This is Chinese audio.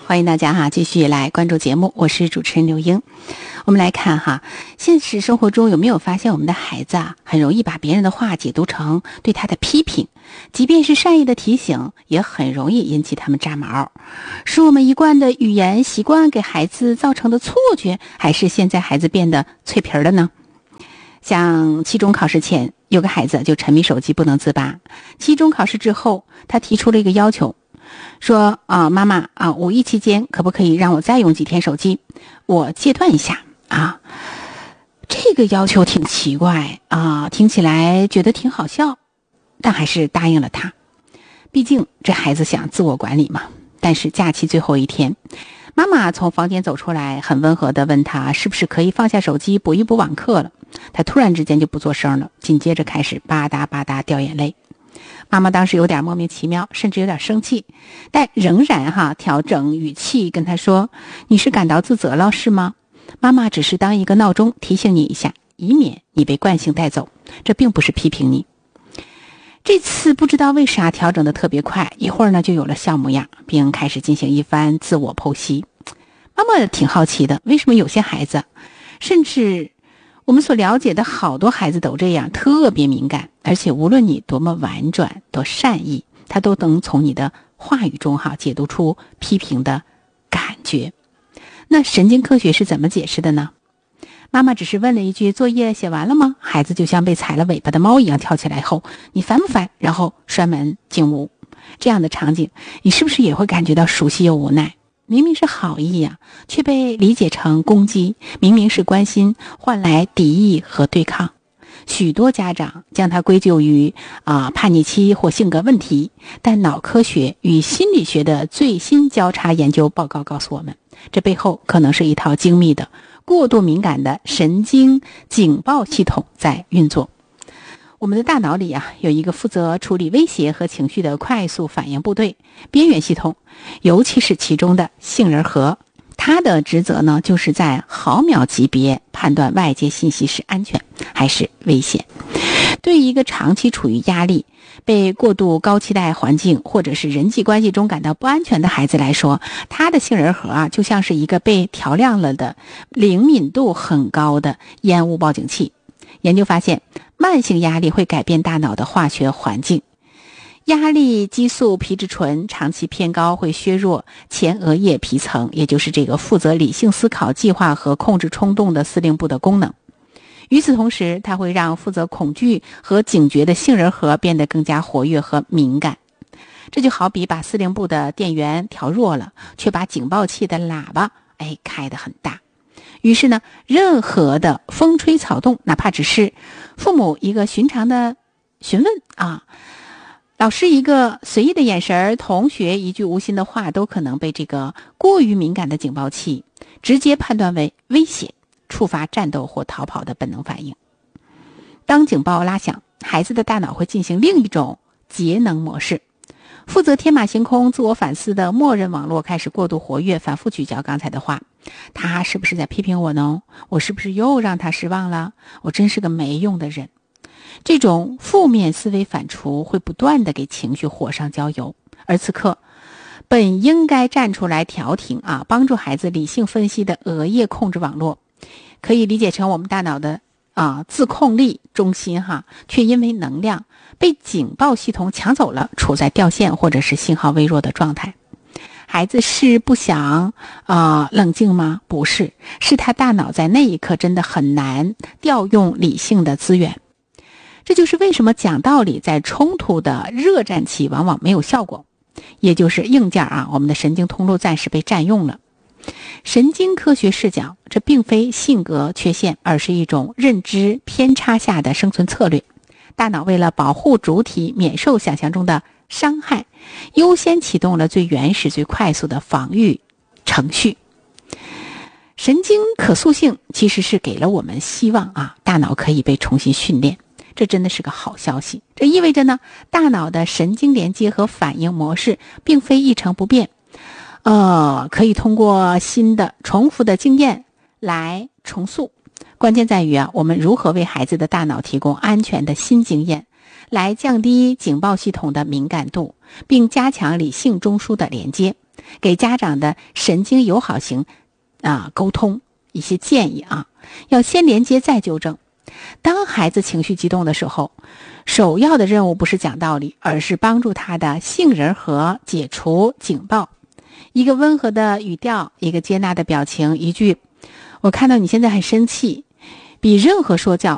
欢迎大家继续来关注节目，我是主持人刘英。我们来看现实生活中有没有发现我们的孩子很容易把别人的话解读成对他的批评，即便是善意的提醒，也很容易引起他们炸毛。是我们一贯的语言习惯给孩子造成的错觉，还是现在孩子变得脆皮了呢？像期中考试前，有个孩子就沉迷手机不能自拔。期中考试之后，他提出了一个要求，说妈妈五一期间可不可以让我再用几天手机，我戒断一下这个要求挺奇怪听起来觉得挺好笑，但还是答应了他。毕竟这孩子想自我管理嘛。但是假期最后一天，妈妈从房间走出来，很温和地问他是不是可以放下手机补一补网课了。他突然之间就不作声了，紧接着开始吧嗒吧嗒掉眼泪。妈妈当时有点莫名其妙，甚至有点生气，但仍然调整语气跟他说，你是感到自责了是吗？妈妈只是当一个闹钟提醒你一下，以免你被惯性带走，这并不是批评你。这次不知道为啥调整的特别快，一会儿呢就有了笑模样，并开始进行一番自我剖析。妈妈挺好奇的，为什么有些孩子，甚至我们所了解的好多孩子都这样，特别敏感，而且无论你多么婉转多善意，他都能从你的话语中解读出批评的感觉。那神经科学是怎么解释的呢？妈妈只是问了一句，作业写完了吗？孩子就像被踩了尾巴的猫一样跳起来后，你烦不烦？然后摔门进屋。这样的场景，你是不是也会感觉到熟悉又无奈？明明是好意却被理解成攻击；明明是关心，换来敌意和对抗。许多家长将它归咎于叛逆期或性格问题，但脑科学与心理学的最新交叉研究报告告诉我们，这背后可能是一套精密的过度敏感的神经警报系统在运作。我们的大脑里有一个负责处理威胁和情绪的快速反应部队边缘系统，尤其是其中的杏仁核，它的职责呢，就是在毫秒级别判断外界信息是安全还是危险。对于一个长期处于压力、被过度高期待环境或者是人际关系中感到不安全的孩子来说，他的杏仁核就像是一个被调亮了的灵敏度很高的烟雾报警器。研究发现，慢性压力会改变大脑的化学环境。压力激素皮质醇长期偏高会削弱前额叶皮层，也就是这个负责理性思考、计划和控制冲动的司令部的功能。与此同时，它会让负责恐惧和警觉的杏仁核变得更加活跃和敏感。这就好比把司令部的电源调弱了，却把警报器的喇叭开得很大。于是呢，任何的风吹草动，哪怕只是父母一个寻常的询问老师一个随意的眼神，同学一句无心的话，都可能被这个过于敏感的警报器直接判断为威胁，触发战斗或逃跑的本能反应。当警报拉响，孩子的大脑会进行另一种节能模式，负责天马行空自我反思的默认网络开始过度活跃，反复咀嚼刚才的话。他是不是在批评我呢？我是不是又让他失望了？我真是个没用的人。这种负面思维反刍会不断地给情绪火上浇油，而此刻本应该站出来调停帮助孩子理性分析的额叶控制网络，可以理解成我们大脑的自控力中心却因为能量被警报系统抢走了，处在掉线或者是信号微弱的状态。孩子是不想冷静吗？不是，是他大脑在那一刻真的很难调用理性的资源。这就是为什么讲道理在冲突的热战期往往没有效果，也就是硬件我们的神经通路暂时被占用了。神经科学视角，这并非性格缺陷，而是一种认知偏差下的生存策略。大脑为了保护主体免受想象中的伤害，优先启动了最原始最快速的防御程序。神经可塑性其实是给了我们希望大脑可以被重新训练，这真的是个好消息。这意味着呢，大脑的神经连接和反应模式并非一成不变，可以通过新的重复的经验来重塑。关键在于我们如何为孩子的大脑提供安全的新经验，来降低警报系统的敏感度，并加强理性中枢的连接。 给家长的神经友好型沟通一些建议啊，要先连接再纠正。当孩子情绪激动的时候，首要的任务不是讲道理，而是帮助他的杏仁核解除警报。一个温和的语调，一个接纳的表情，一句我看到你现在很生气，比任何说教